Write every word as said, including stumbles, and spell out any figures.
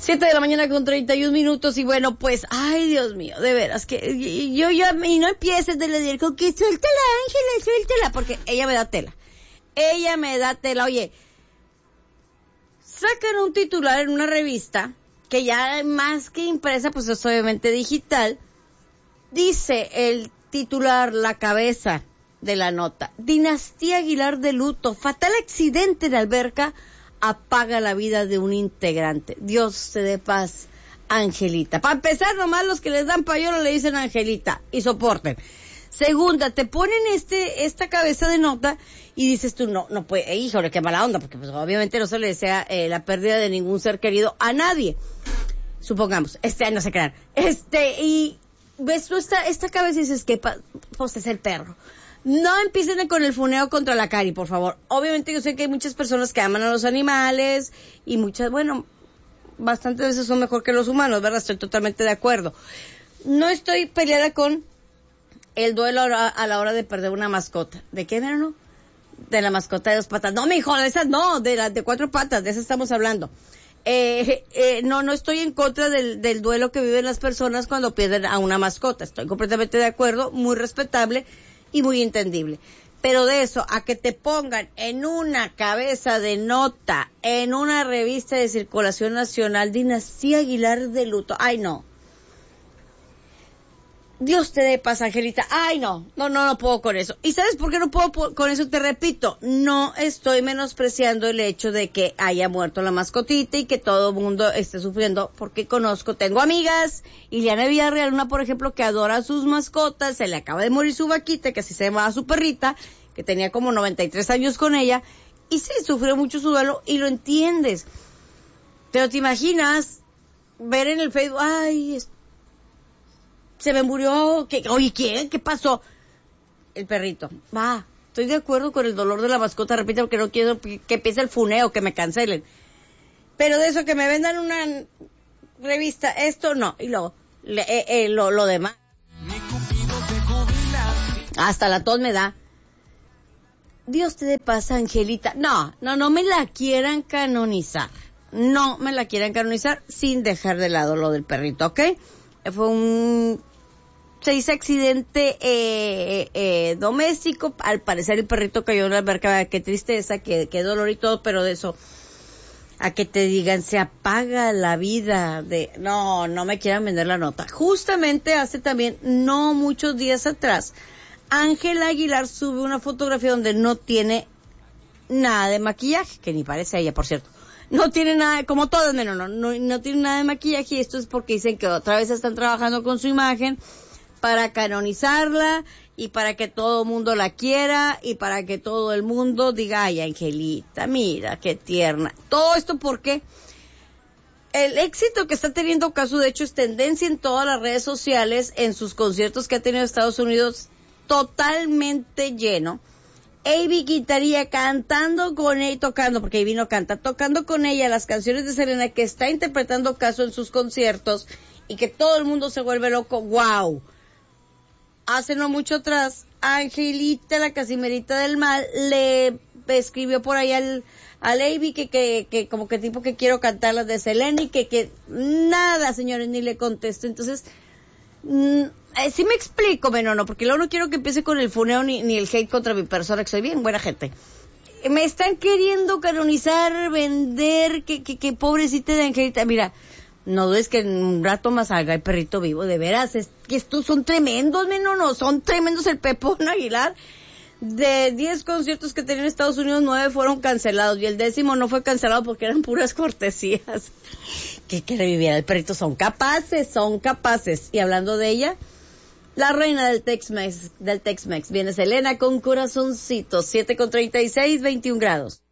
Siete de la mañana con treinta y un minutos y bueno, pues, ay, Dios mío, de veras, que yo ya, y no empieces de decir con que suéltala, Ángela, suéltala, porque ella me da tela. Ella me da tela, oye, sacan un titular en una revista, que ya más que impresa, pues es obviamente digital, dice el titular, la cabeza de la nota: Dinastía Aguilar de luto, fatal accidente en alberca apaga la vida de un integrante. Dios te dé paz, Angelita. Para empezar, nomás los que les dan payola le dicen Angelita y soporten. Segunda, te ponen este esta cabeza de nota y dices tú, no, no puede, híjole, qué mala onda, porque pues obviamente no se le desea eh, la pérdida de ningún ser querido a nadie. Supongamos, este no se crean. Este, y ves tú esta, esta cabeza y dices, que pues es el perro. No empiecen con el funeo contra la Cari, por favor. Obviamente yo sé que hay muchas personas que aman a los animales y muchas, bueno, bastantes veces son mejor que los humanos, ¿verdad? Estoy totalmente de acuerdo. No estoy peleada con el duelo a la hora de perder una mascota. ¿De qué, no? De la mascota de dos patas. No, mijo, de esas no, de las de cuatro patas, de esas estamos hablando. Eh, eh, no, no estoy en contra del, del duelo que viven las personas cuando pierden a una mascota. Estoy completamente de acuerdo, muy respetable y muy entendible. Pero de eso, a que te pongan en una cabeza de nota, en una revista de circulación nacional, Dinastía Aguilar de luto. Ay, no. Dios te dé paz, Angelita. Ay, no, no, no, no puedo con eso. ¿Y sabes por qué no puedo con eso? Te repito, no estoy menospreciando el hecho de que haya muerto la mascotita y que todo el mundo esté sufriendo, porque conozco, tengo amigas, Ileana Villarreal, una por ejemplo, que adora a sus mascotas, se le acaba de morir su vaquita, que así se llamaba su perrita, que tenía como noventa y tres años con ella, y sí, sufrió mucho su duelo, y lo entiendes. Pero te imaginas ver en el Facebook, ay, se me murió, ¿qué? Oye, ¿quién? ¿Qué pasó? El perrito. Va, estoy de acuerdo con el dolor de la mascota, repito, porque no quiero que empiece el funeo, que me cancelen. Pero de eso, que me vendan una revista, esto no. Y luego, le, eh, eh, lo, lo demás. Hasta la tos me da. Dios te dé paz, Angelita. No, no, no me la quieran canonizar. No me la quieran canonizar sin dejar de lado lo del perrito, ¿ok? Fue un, se dice accidente eh, eh, doméstico, al parecer el perrito cayó en la alberca, qué tristeza, qué, qué dolor y todo, pero de eso, a que te digan, se apaga la vida de, no, no me quieran vender la nota. Justamente hace también, no muchos días atrás, Ángela Aguilar sube una fotografía donde no tiene nada de maquillaje, que ni parece a ella, por cierto. No tiene nada, como todas, no, no, no, no tiene nada de maquillaje, y esto es porque dicen que otra vez están trabajando con su imagen para canonizarla y para que todo el mundo la quiera y para que todo el mundo diga, ay, Angelita, mira, qué tierna. Todo esto porque el éxito que está teniendo Cazzu, de hecho, es tendencia en todas las redes sociales, en sus conciertos que ha tenido en Estados Unidos, totalmente lleno. Avi Quintanilla cantando con ella, tocando, porque Avi no canta, tocando con ella las canciones de Selena que está interpretando Cazzu en sus conciertos y que todo el mundo se vuelve loco. ¡Wow! Hace no mucho atrás, Angelita, la Casimerita del Mal, le escribió por ahí al, al Avi que, que, que como que tipo que quiero cantar las de Selena y que, que nada, señores, ni le contesto. Entonces, mmm, Eh, sí me explico, bueno, no, porque luego no quiero que empiece con el funeo ni, ni el hate contra mi persona, que soy bien buena gente. Me están queriendo canonizar, vender, que, que, que pobrecita de Angelita. Mira, no dudes que en un rato más salga el perrito vivo, de veras, es que estos son tremendos, no, no, son tremendos. El Pepón Aguilar, de diez conciertos que tenía en Estados Unidos, nueve fueron cancelados, y el décimo no fue cancelado porque eran puras cortesías. Que que reviviera el perrito, son capaces, son capaces. Y hablando de ella, la reina del Tex-Mex, del Tex-Mex, viene Selena con corazoncito, siete con treinta y seis, veintiún grados.